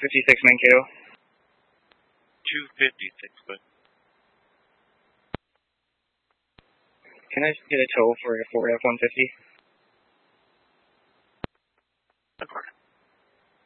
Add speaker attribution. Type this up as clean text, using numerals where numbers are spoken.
Speaker 1: 256 Mankato.
Speaker 2: 256 foot.
Speaker 1: Can I just get a tow for a Ford F-150?
Speaker 2: Of course.